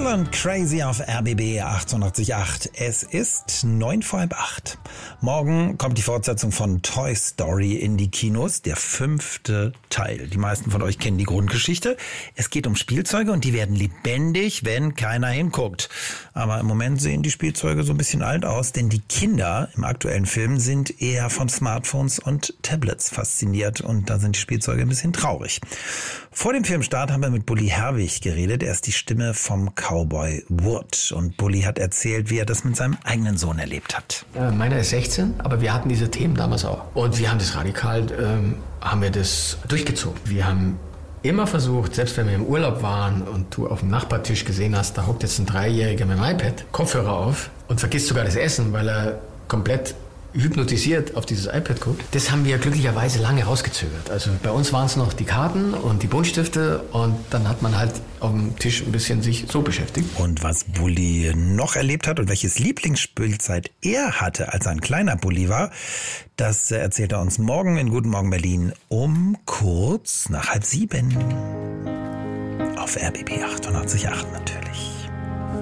und Crazy auf RBB 888. Es ist 7:45. Morgen kommt die Fortsetzung von Toy Story in die Kinos, der 5. Teil. Die meisten von euch kennen die Grundgeschichte. Es geht um Spielzeuge und die werden lebendig, wenn keiner hinguckt. Aber im Moment sehen die Spielzeuge so ein bisschen alt aus, denn die Kinder im aktuellen Film sind eher von Smartphones und Tablets fasziniert und da sind die Spielzeuge ein bisschen traurig. Vor dem Filmstart haben wir mit Bully Herbig geredet. Er ist die Stimme vom Cowboy Wood. Und Bully hat erzählt, wie er das mit seinem eigenen Sohn erlebt hat. Meiner ist 16, aber wir hatten diese Themen damals auch. Und wir haben das radikal, haben wir das durchgezogen. Wir haben immer versucht, selbst wenn wir im Urlaub waren und du auf dem Nachbartisch gesehen hast, da hockt jetzt ein 3-Jähriger mit dem iPad, Kopfhörer auf und vergisst sogar das Essen, weil er komplett hypnotisiert auf dieses iPad guckt. Das haben wir glücklicherweise lange rausgezögert. Also bei uns waren es noch die Karten und die Buntstifte und dann hat man halt auf dem Tisch ein bisschen sich so beschäftigt. Und was Bully noch erlebt hat und welches Lieblingsspielzeit er hatte, als er ein kleiner Bully war, das erzählt er uns morgen in Guten Morgen Berlin um kurz nach 6:30 auf RBB 888 natürlich.